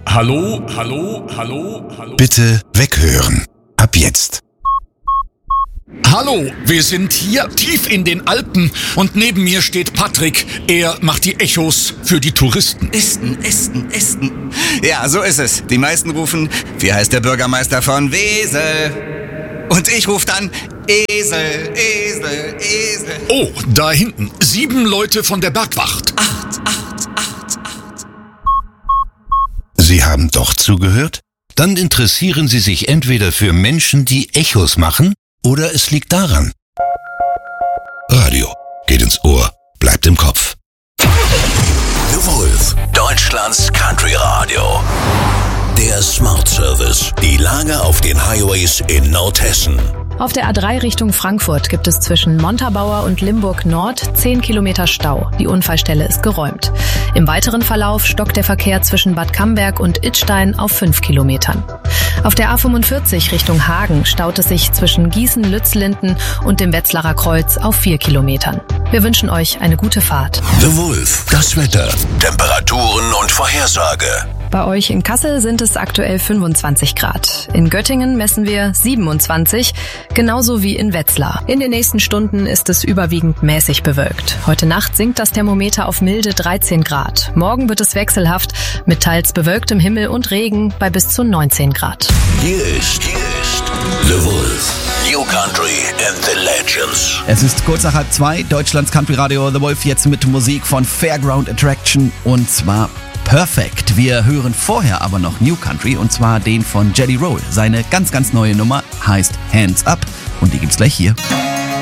Hallo, hallo, hallo, hallo. Bitte weghören. Ab jetzt. Hallo, wir sind hier tief in den Alpen und neben mir steht Patrick. Er macht die Echos für die Touristen. Ästen. Ja, so ist es. Die meisten rufen, wie heißt der Bürgermeister von Wesel? Und ich rufe dann, Esel. Oh, da hinten. 7 Leute von der Bergwacht. 8. Sie haben doch zugehört? Dann interessieren Sie sich entweder für Menschen, die Echos machen, oder es liegt daran. Radio geht ins Ohr, bleibt im Kopf. The Wolf, Deutschlands Country Radio. Der Smart Service. Die Lage auf den Highways in Nordhessen. Auf der A3 Richtung Frankfurt gibt es zwischen Montabaur und Limburg Nord 10 Kilometer Stau. Die Unfallstelle ist geräumt. Im weiteren Verlauf stockt der Verkehr zwischen Bad Camberg und Idstein auf 5 Kilometern. Auf der A45 Richtung Hagen staut es sich zwischen Gießen-Lützlinden und dem Wetzlarer Kreuz auf 4 Kilometern. Wir wünschen euch eine gute Fahrt. The Wolf, das Wetter, Temperaturen und Vorhersage. Bei euch in Kassel sind es aktuell 25 Grad. In Göttingen messen wir 27, genauso wie in Wetzlar. In den nächsten Stunden ist es überwiegend mäßig bewölkt. Heute Nacht sinkt das Thermometer auf milde 13 Grad. Morgen wird es wechselhaft mit teils bewölktem Himmel und Regen bei bis zu 19 Grad. Hier ist The Wolf. New Country and the Legends. Es ist kurz nach 1:30, Deutschlands Country Radio The Wolf jetzt mit Musik von Fairground Attraction und zwar Perfect. Wir hören vorher aber noch New Country und zwar den von Jelly Roll. Seine ganz neue Nummer heißt Hands Up und die gibt's gleich hier.